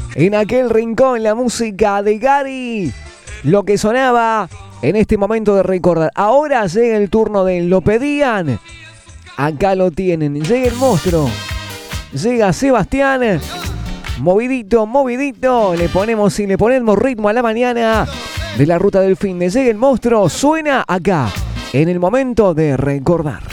En aquel rincón, la música de Gary. Lo que sonaba en este momento de recordar. Ahora llega el turno de Lo Pedían. Acá lo tienen. Llega el monstruo. Llega Sebastián. Movidito, movidito. Le ponemos ritmo a la mañana de la ruta del fin de. Llega el monstruo. Suena acá. En el momento de recordar.